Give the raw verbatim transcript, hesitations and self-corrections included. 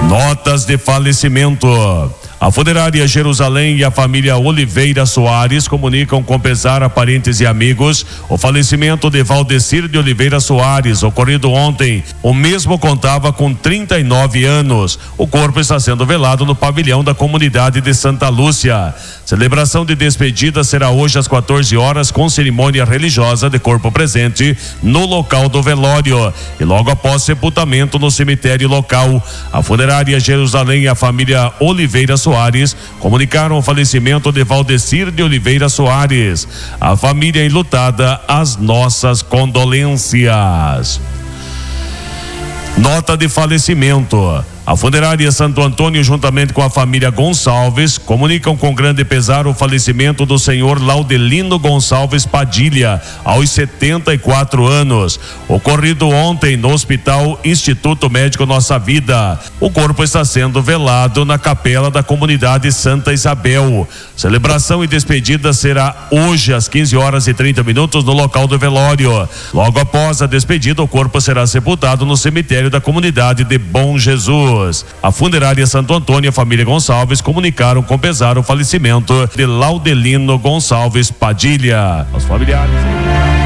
Notas de falecimento. A funerária Jerusalém e a família Oliveira Soares comunicam com pesar a parentes e amigos o falecimento de Valdecir de Oliveira Soares, ocorrido ontem. O mesmo contava com trinta e nove anos. O corpo está sendo velado no pavilhão da comunidade de Santa Lúcia. Celebração de despedida será hoje às quatorze horas com cerimônia religiosa de corpo presente no local do velório e logo após sepultamento no cemitério local. A funerária Jerusalém e a família Oliveira Soares Soares comunicaram o falecimento de Valdecir de Oliveira Soares. A família enlutada, as nossas condolências. Nota de falecimento. A funerária Santo Antônio, juntamente com a família Gonçalves, comunicam com grande pesar o falecimento do senhor Laudelino Gonçalves Padilha, aos setenta e quatro anos, ocorrido ontem no Hospital Instituto Médico Nossa Vida. O corpo está sendo velado na capela da comunidade Santa Isabel. Celebração e despedida será hoje às quinze horas e trinta minutos no local do velório. Logo após a despedida, o corpo será sepultado no cemitério da comunidade de Bom Jesus. A funerária Santo Antônio e a família Gonçalves comunicaram com pesar o falecimento de Laudelino Gonçalves Padilha. Os familiares